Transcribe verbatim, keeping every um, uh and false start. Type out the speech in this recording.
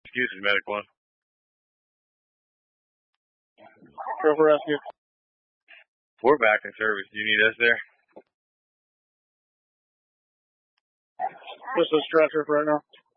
Houston Medic one. Trooper rescue. We're back in service. Do you need us there? Just a stretcher for right now.